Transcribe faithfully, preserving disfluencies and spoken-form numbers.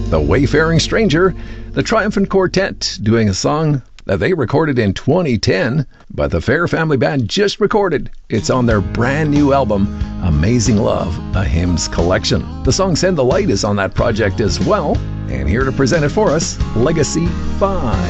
The Wayfaring Stranger, the Triumphant Quartet doing a song that they recorded in twenty ten, but the Fair Family Band just recorded. It's on their brand new album, Amazing Love, a Hymns Collection. The song Send the Light is on that project as well. And here to present it for us, Legacy five.